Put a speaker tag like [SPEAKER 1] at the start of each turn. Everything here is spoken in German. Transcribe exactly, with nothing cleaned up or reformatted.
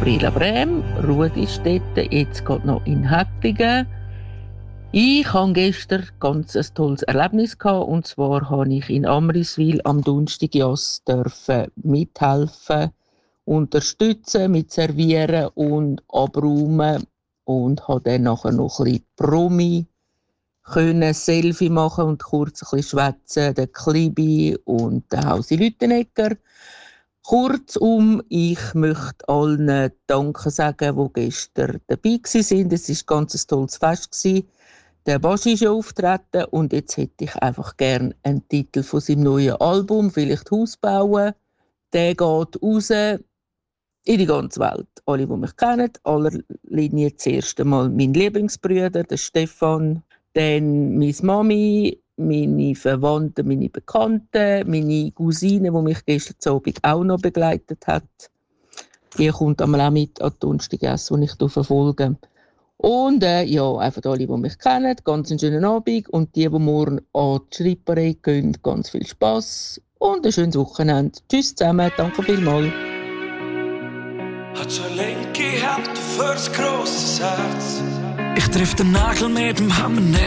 [SPEAKER 1] Gabriela Brem, Rudistätten, jetzt geht noch in Hättingen. Ich hatte gestern ganz ein tolles Erlebnis gehabt, und zwar habe ich in Amriswil am Donnerstag Jass dürfen mithelfen, unterstützen, mit servieren und abräumen und habe dann nachher noch ein bisschen Promi können Selfie machen und kurz ein bisschen schwätzen, der Klibi und der Hausi Lüttenegger. Kurzum, ich möchte allen Danke sagen, die gestern dabei waren. Es war ein ganz tolles Fest. Der Baschi ist auftreten und jetzt hätte ich einfach gerne einen Titel von seinem neuen Album, vielleicht Haus bauen. Der geht raus in die ganze Welt. Alle, die mich kennen, aller Linie zuerst einmal mein Lieblingsbruder, der Stefan, dann meine Mami, meine Verwandten, meine Bekannten, meine Cousine, die mich gestern Abend auch noch begleitet hat. Die kommt einmal auch mit an die Donnerstag-Essen, die ich verfolge. Und äh, ja, einfach alle, die mich kennen, ganz einen schönen Abend. Und die, die morgen an die Schreiberei gehen, ganz viel Spass und ein schönes Wochenende. Tschüss zusammen, danke vielmals.
[SPEAKER 2] Hat so eine linke Hand für ein grosses Herz. Ich triff den Nagel mit dem Hammer nicht.